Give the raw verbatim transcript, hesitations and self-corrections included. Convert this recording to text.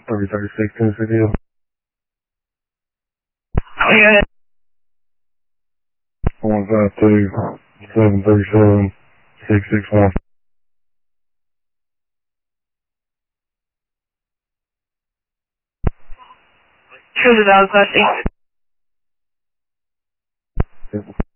Every thirty-six, Tennessee deal. Oh, yeah. one five two, seven three seven, six six one. Here's a dog question. Yep.